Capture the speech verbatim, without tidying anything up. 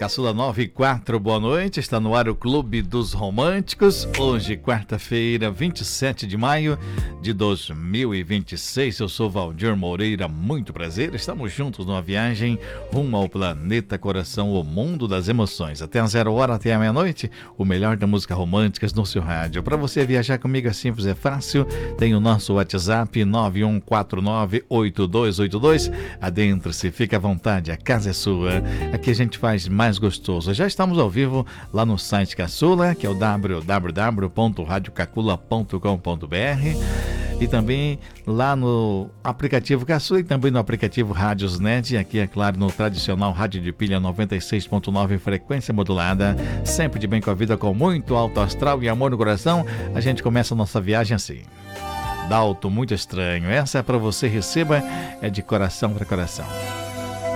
Caçula nove e quatro, boa noite. Está no ar o Clube dos Românticos. Hoje, quarta-feira, vinte e sete de maio de dois mil e vinte e seis. Eu sou Valdir Moreira, muito prazer. Estamos juntos numa viagem rumo ao planeta Coração, o mundo das emoções. Até a zero hora, até a meia-noite, o melhor da música romântica no seu rádio. Para você viajar comigo é simples, é fácil. Tem o nosso WhatsApp nove um quatro nove oito dois oito dois. Adentre-se, fique à vontade, a casa é sua. Aqui a gente faz mais gostoso. Já estamos ao vivo lá no site Caçula, que é o w w w ponto rádio cacula ponto com ponto b r, e também lá no aplicativo Caçula e também no aplicativo Rádios Net, e aqui é claro no tradicional rádio de pilha noventa e seis ponto nove, frequência modulada, sempre de bem com a vida, com muito alto astral e amor no coração. A gente começa a nossa viagem assim. Dalto muito estranho, essa é para você, receba, é de coração para coração.